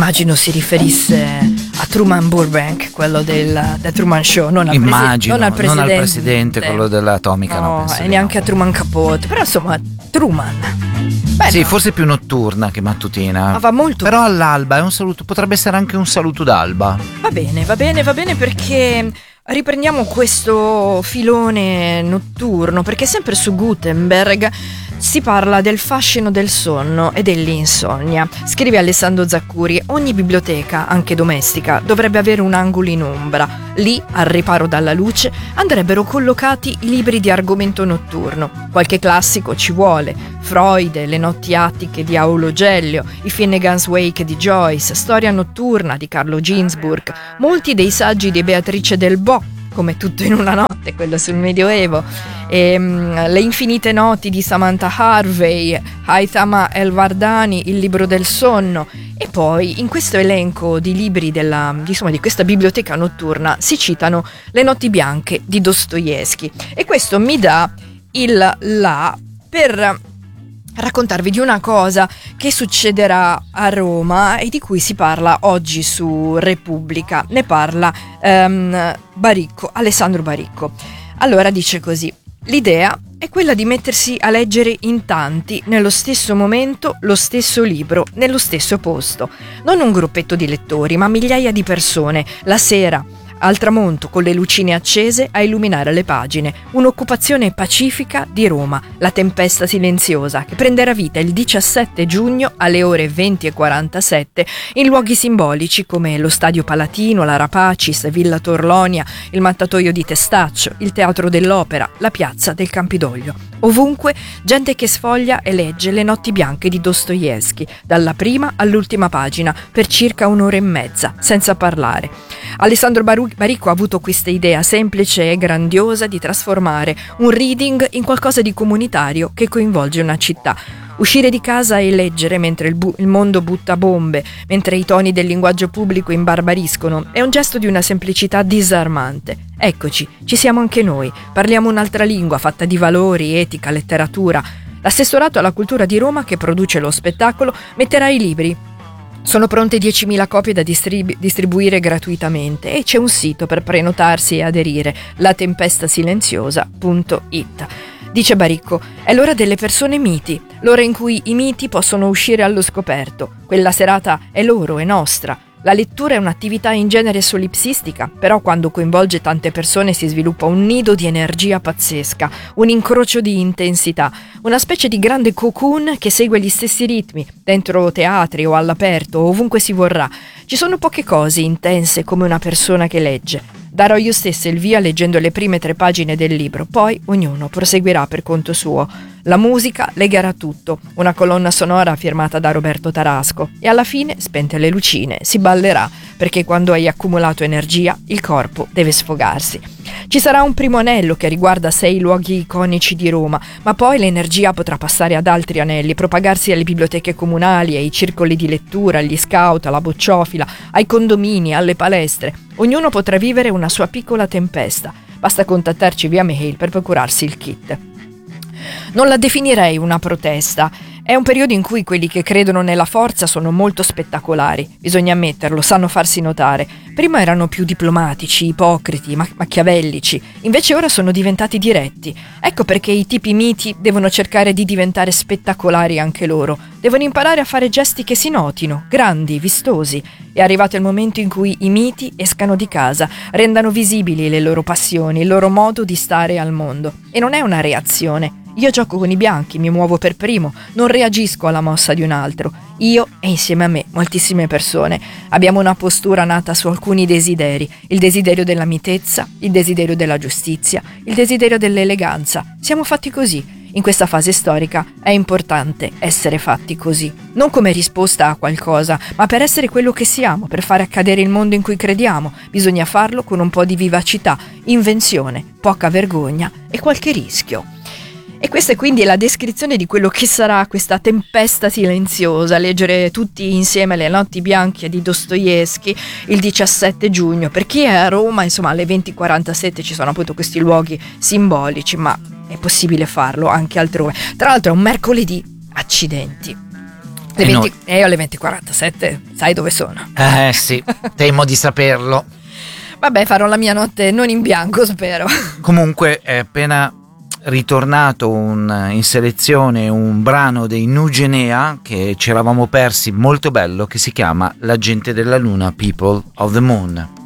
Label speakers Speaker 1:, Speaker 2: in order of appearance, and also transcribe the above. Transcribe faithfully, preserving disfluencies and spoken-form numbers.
Speaker 1: immagino si riferisse a Truman Burbank, quello del, del Truman Show, non al,
Speaker 2: immagino,
Speaker 1: presi- non al presidente,
Speaker 2: non al presidente, quello dell'atomica, no,
Speaker 1: no,
Speaker 2: penso
Speaker 1: e
Speaker 2: di
Speaker 1: neanche
Speaker 2: no.
Speaker 1: a Truman Capote, però insomma Truman. Beh,
Speaker 2: sì,
Speaker 1: no.
Speaker 2: forse più notturna che mattutina.
Speaker 1: Ma va molto.
Speaker 2: Però all'alba è un saluto, potrebbe essere anche un saluto d'alba.
Speaker 1: Va bene, va bene, va bene, perché riprendiamo questo filone notturno, perché sempre su Gutenberg si parla del fascino del sonno e dell'insonnia. Scrive Alessandro Zaccuri: ogni biblioteca, anche domestica, dovrebbe avere un angolo in ombra. Lì, al riparo dalla luce, andrebbero collocati i libri di argomento notturno. Qualche classico ci vuole: Freud, Le notti attiche di Aulo Gelio, I Finnegan's Wake di Joyce, Storia notturna di Carlo Ginzburg, molti dei saggi di Beatrice Del Bo, come Tutto in una notte, quello sul Medioevo, e, um, Le infinite noti di Samantha Harvey, Haithama El-Vardani, Il libro del sonno. E poi in questo elenco di libri della, insomma, di questa biblioteca notturna si citano Le notti bianche di Dostoevskij, e questo mi dà il là per raccontarvi di una cosa che succederà a Roma e di cui si parla oggi su Repubblica. Ne parla um, Baricco, Alessandro Baricco. Allora dice così: l'idea è quella di mettersi a leggere in tanti, nello stesso momento, lo stesso libro, nello stesso posto. Non un gruppetto di lettori, ma migliaia di persone, la sera, al tramonto, con le lucine accese a illuminare le pagine. Un'occupazione pacifica di Roma, la tempesta silenziosa, che prenderà vita il diciassette giugno alle ore venti e quarantasette in luoghi simbolici come lo Stadio Palatino, la Rapacis, Villa Torlonia, il Mattatoio di Testaccio, il Teatro dell'Opera, la Piazza del Campidoglio. Ovunque gente che sfoglia e legge Le notti bianche di Dostoevskij, dalla prima all'ultima pagina, per circa un'ora e mezza, senza parlare. Alessandro Baru- Baricco ha avuto questa idea semplice e grandiosa di trasformare un reading in qualcosa di comunitario che coinvolge una città. Uscire di casa e leggere mentre il, bu- il mondo butta bombe, mentre i toni del linguaggio pubblico imbarbariscono, è un gesto di una semplicità disarmante. Eccoci, ci siamo anche noi, parliamo un'altra lingua fatta di valori, etica, letteratura. L'assessorato alla cultura di Roma, che produce lo spettacolo, metterà i libri. Sono pronte diecimila copie da distribu- distribuire gratuitamente e c'è un sito per prenotarsi e aderire: la tempesta silenziosa punto it. Dice Baricco: è l'ora delle persone miti, l'ora in cui i miti possono uscire allo scoperto. Quella serata è loro, è nostra. La lettura è un'attività in genere solipsistica, però quando coinvolge tante persone si sviluppa un nido di energia pazzesca, un incrocio di intensità, una specie di grande cocoon che segue gli stessi ritmi, dentro teatri o all'aperto, ovunque si vorrà. Ci sono poche cose intense come una persona che legge. Darò io stessa il via leggendo le prime tre pagine del libro, poi ognuno proseguirà per conto suo. La musica legherà tutto, una colonna sonora firmata da Roberto Tarasco, e alla fine, spente le lucine, si ballerà, perché quando hai accumulato energia il corpo deve sfogarsi. Ci sarà un primo anello che riguarda sei luoghi iconici di Roma, ma poi l'energia potrà passare ad altri anelli, propagarsi alle biblioteche comunali, ai circoli di lettura, agli scout, alla bocciofila, ai condomini, alle palestre. Ognuno potrà vivere una sua piccola tempesta. Basta contattarci via mail per procurarsi il kit. Non la definirei una protesta. È un periodo in cui quelli che credono nella forza sono molto spettacolari. Bisogna ammetterlo, sanno farsi notare. Prima erano più diplomatici, ipocriti, ma- machiavellici. Invece ora sono diventati diretti. Ecco perché i tipi miti devono cercare di diventare spettacolari anche loro. Devono imparare a fare gesti che si notino, grandi, vistosi. È arrivato il momento in cui i miti escano di casa, rendano visibili le loro passioni, il loro modo di stare al mondo. E non è una reazione. Io gioco con i bianchi, mi muovo per primo, non reagisco alla mossa di un altro. Io e insieme a me moltissime persone abbiamo una postura nata su alcuni desideri: il desiderio della mitezza, il desiderio della giustizia, il desiderio dell'eleganza. Siamo fatti così. In questa fase storica è importante essere fatti così, non come risposta a qualcosa, ma per essere quello che siamo, per fare accadere il mondo in cui crediamo. Bisogna farlo con un po' di vivacità, invenzione, poca vergogna e qualche rischio. E questa è quindi la descrizione di quello che sarà questa tempesta silenziosa, leggere tutti insieme Le notti bianche di Dostoevskij il diciassette giugno. Per chi è a Roma, insomma, alle venti e quarantasette ci sono appunto questi luoghi simbolici, ma è possibile farlo anche altrove. Tra l'altro è un mercoledì, accidenti. Le
Speaker 2: E
Speaker 1: venti,
Speaker 2: noi?
Speaker 1: e io alle venti e quarantasette sai dove sono.
Speaker 2: Eh sì, temo di saperlo.
Speaker 1: Vabbè, farò la mia notte non in bianco, spero.
Speaker 2: Comunque è appena ritornato un, in selezione un brano dei Nugenea che ci eravamo persi, molto bello, che si chiama La gente della luna, People of the Moon.